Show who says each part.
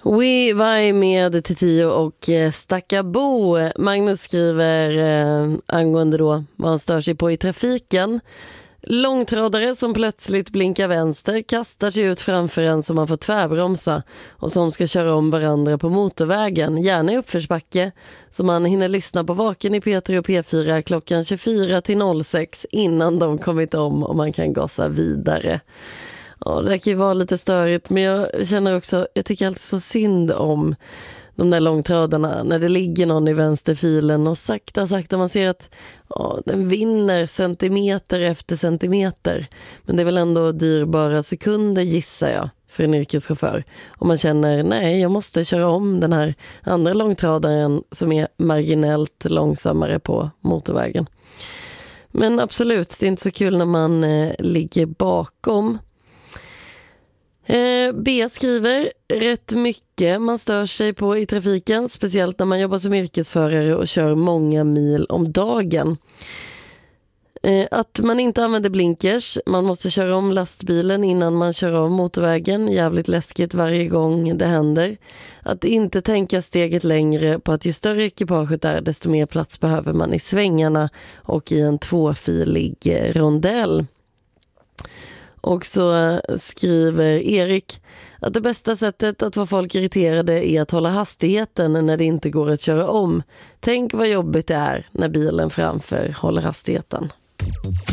Speaker 1: We Vai med Titio och Stackabo. Magnus skriver angående då vad han stör sig på i trafiken. Långtradare som plötsligt blinkar vänster kastar sig ut framför en som man får tvärbromsa och som ska köra om varandra på motorvägen, gärna i uppförsbacke, så man hinner lyssna på Vaken i P3 och P4 klockan 24-06 innan de kommit om och man kan gasa vidare. Ja, det kan ju vara lite störigt, men jag känner också, jag tycker alltid så synd om de där långtradarna när det ligger någon i vänsterfilen och sakta man ser att den vinner centimeter efter centimeter. Men det är väl ändå dyrbara sekunder, gissar jag, för en yrkeschaufför. Om man känner, nej, jag måste köra om den här andra långtradaren som är marginellt långsammare på motorvägen. Men absolut, det är inte så kul när man ligger bakom. B skriver rätt mycket man stör sig på i trafiken, speciellt när man jobbar som yrkesförare och kör många mil om dagen. Att man inte använder blinkers, man måste köra om lastbilen innan man kör av motorvägen, jävligt läskigt varje gång det händer. Att inte tänka steget längre på att ju större ekipaget är, desto mer plats behöver man i svängarna och i en tvåfilig rondell. Och så skriver Erik att det bästa sättet att få folk irriterade är att hålla hastigheten när det inte går att köra om. Tänk vad jobbigt det är när bilen framför håller hastigheten.